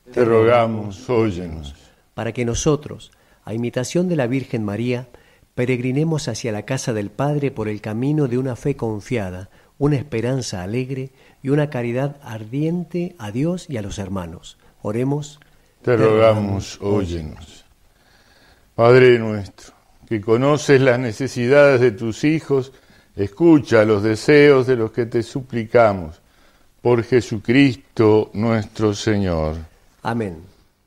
te rogamos, óyenos. Para que nosotros, a imitación de la Virgen María, peregrinemos hacia la casa del Padre por el camino de una fe confiada, una esperanza alegre y una caridad ardiente a Dios y a los hermanos. Oremos. Te rogamos, óyenos. Padre nuestro, que conoces las necesidades de tus hijos, escucha los deseos de los que te suplicamos. Por Jesucristo nuestro Señor. Amén.